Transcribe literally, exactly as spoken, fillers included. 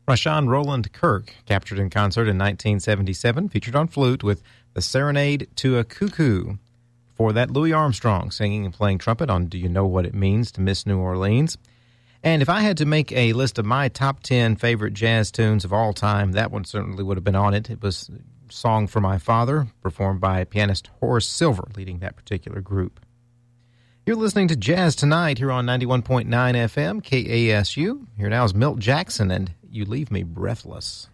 Rashawn Roland Kirk, captured in concert in nineteen seventy-seven, featured on flute with The Serenade to a Cuckoo. Before that, Louis Armstrong singing and playing trumpet on Do You Know What It Means to Miss New Orleans. And if I had to make a list of my top ten favorite jazz tunes of all time, that one certainly would have been on it. It was Song for My Father, performed by pianist Horace Silver, leading that particular group. You're listening to Jazz Tonight here on ninety-one point nine F M, K A S U. Here now is Milt Jackson and You Leave Me Breathless.